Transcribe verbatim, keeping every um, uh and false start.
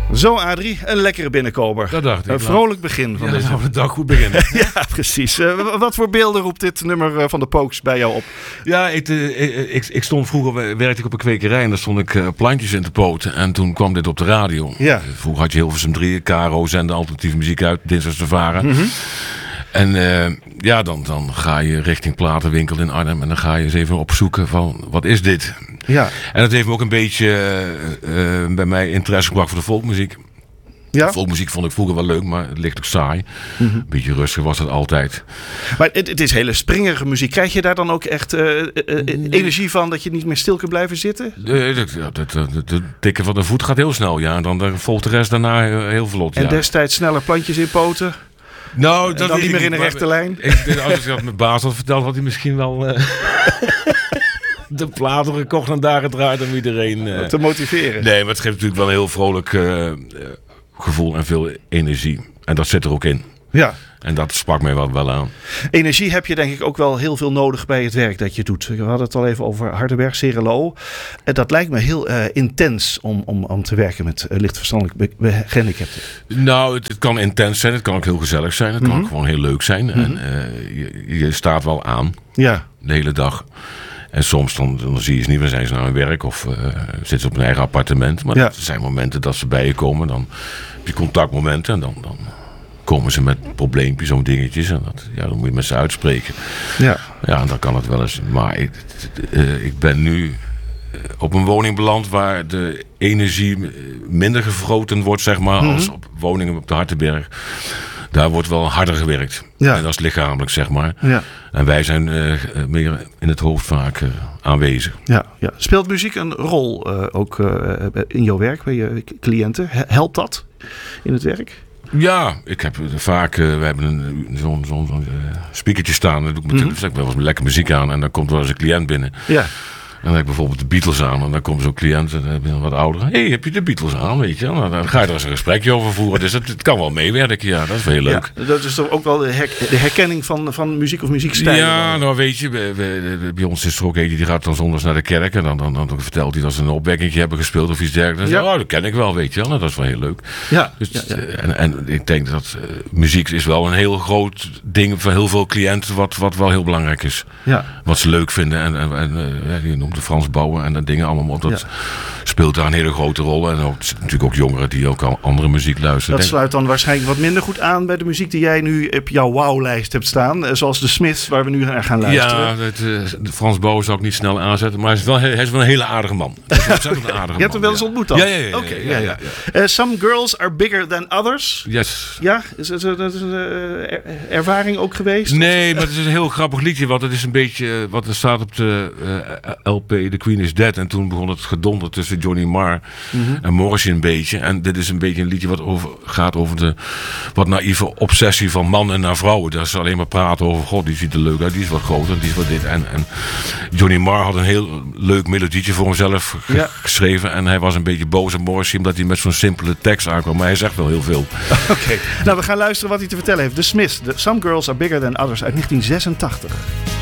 Zo, Adrie, een lekkere binnenkomer. Dat dacht ik. Een vrolijk begin van ja, deze... nou, de dag goed beginnen. Ja, precies. Uh, wat voor beelden roept dit nummer uh, van de Pokes bij jou op? Ja, ik, uh, ik, ik stond vroeger, werkte ik op een kwekerij en daar stond ik uh, plantjes in te poten. En toen kwam dit op de radio. Ja. Vroeger had je Hilversum drie, K R O, zende alternatieve muziek uit, dinsdags te varen. Mm-hmm. En uh, ja, dan, dan ga je richting platenwinkel in Arnhem en dan ga je eens even opzoeken van, wat is dit? Ja. En dat heeft me ook een beetje uh, uh, bij mij interesse gebracht voor de folkmuziek. Ja? Folkmuziek vond ik vroeger wel leuk, maar het ligt ook saai. Mm-hmm. Een beetje rustig was het altijd. Maar het, het is hele springerige muziek. Krijg je daar dan ook echt uh, uh, uh, energie van dat je niet meer stil kunt blijven zitten? Het tikken van de voet gaat heel snel, ja. Dan, dan volgt de rest daarna heel vlot. En ja. destijds sneller plantjes in poten? Nou, dat en dan niet meer in een maar, rechte lijn? Ik, als ik dat mijn baas had verteld, had hij misschien wel... Uh, de platen gekocht en daar gedraaid om iedereen... Uh, te motiveren. Nee, maar het geeft natuurlijk wel een heel vrolijk uh, gevoel en veel energie. En dat zit er ook in. Ja. En dat sprak mij wel, wel aan. Energie heb je denk ik ook wel heel veel nodig bij het werk dat je doet. We hadden het al even over Hardenberg, Cerelo. En dat lijkt me heel uh, intens om, om, om te werken met uh, lichtverstandelijk gehandicapten. Nou, het, het kan intens zijn. Het kan ook heel gezellig zijn. Het kan mm-hmm. ook gewoon heel leuk zijn. Mm-hmm. En uh, je, je staat wel aan. Ja. De hele dag. En soms dan, dan zie je ze niet meer, zijn ze naar hun werk of uh, zitten ze op hun eigen appartement. Maar ja. Er zijn momenten dat ze bij je komen. Dan heb je contactmomenten en dan... dan komen ze met probleempjes of dingetjes. En dat, ja, dan moet je met ze uitspreken. Ja. Ja, en dan kan het wel eens. Maar ik, uh, ik ben nu op een woning beland waar de energie minder gefroten wordt, zeg maar, mm-hmm. als op woningen op de Hartenberg. Daar wordt wel harder gewerkt. Ja. En dat is lichamelijk, zeg maar. Ja. En wij zijn uh, meer in het hoofd vaak uh, aanwezig. Ja, ja. Speelt muziek een rol uh, ook uh, in jouw werk, bij je cliënten? Helpt dat in het werk? Ja, ik heb vaak, uh, we hebben een, zo'n, zo'n, zo'n uh, speakertje staan. Dan doe ik mm-hmm. wel eens lekker muziek aan en dan komt wel eens een cliënt binnen. Ja. En dan heb ik bijvoorbeeld de Beatles aan en dan komt zo'n cliënt en dan heb je een wat ouder. Hé, hey, heb je de Beatles aan, weet je? Nou, dan ga je er eens een gesprekje over voeren. Dus het, het kan wel meewerken, ja, dat is wel heel leuk. Ja, dat is toch ook wel de, her, de herkenning van, van muziek of muziekstijlen? Ja, nou weet je, bij, bij, bij ons is er ook eentje die gaat dan zondags naar de kerk en dan, dan, dan, dan vertelt hij dat ze een opwekkingje hebben gespeeld of iets dergelijks. Dan ja. Oh, dat ken ik wel, weet je wel. Nou, dat is wel heel leuk. Ja. Dus, ja, ja. En, en ik denk dat uh, muziek is wel een heel groot ding voor heel veel cliënten wat, wat wel heel belangrijk is. Ja. Wat ze leuk vinden en, en, en uh, je noemt de Frans Bouwen en dat dingen allemaal op. Dat ja. speelt daar een hele grote rol. En ook, natuurlijk ook jongeren die ook al andere muziek luisteren. Dat sluit dan waarschijnlijk wat minder goed aan bij de muziek die jij nu op jouw wauw-lijst hebt staan. Zoals de Smiths, waar we nu naar gaan luisteren. Ja, het, uh, de Frans Bouwen zou ik niet snel aanzetten. Maar hij is wel, hij is wel een hele aardige man. Hij is een aardige Je hebt hem man, wel eens ja. ontmoet dan? Ja, ja, ja. ja, okay, ja, ja, ja, ja. Uh, some girls are bigger than others. Yes. Ja, is dat een uh, ervaring ook geweest? Nee, maar het is een heel grappig liedje. Want het is een beetje wat er staat op de uh, L P The Queen is Dead. En toen begon het gedonder tussen Johnny Marr mm-hmm. en Morrissey een beetje. En dit is een beetje een liedje wat over, gaat over de wat naïeve obsessie van mannen naar vrouwen. Dat ze alleen maar praten over, god, die ziet er leuk uit, die is wat groter, die is wat dit. En, en Johnny Marr had een heel leuk melodietje voor hemzelf ge- ja. geschreven. En hij was een beetje boos op Morrissey omdat hij met zo'n simpele tekst aankwam. Maar hij zegt wel heel veel. Oké, okay. Nou we gaan luisteren wat hij te vertellen heeft. The Smiths, The Some Girls Are Bigger Than Others uit negentien zesentachtig.